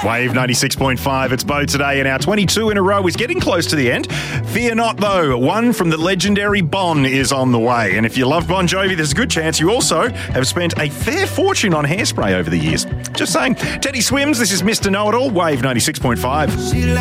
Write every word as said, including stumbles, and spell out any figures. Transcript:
Wave ninety-six point five, it's Bo today, and our twenty-two in a row is getting close to the end. Fear not, though. One from the legendary Bon is on the way. And if you love Bon Jovi, there's a good chance you also have spent a fair fortune on hairspray over the years. Just saying. Teddy Swims, this is Mister Know-It-All, Wave ninety-six point five.